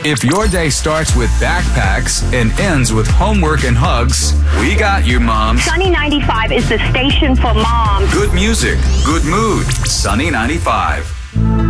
If your day starts with backpacks and ends with homework and hugs, we got you, Mom. Sunny 95 is the station for moms. Good music, good mood. Sunny 95.